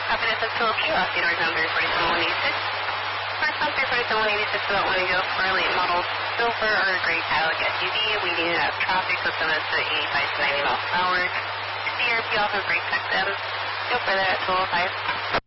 Happy to Tool Key Off, the doors number 47186. First on 47186 about wanting to go for a late model silver or gray Cadillac SUV. We need to have traffic with limits to 85 to 90 miles per hour. CRP off and brake check them. Go for that at 205.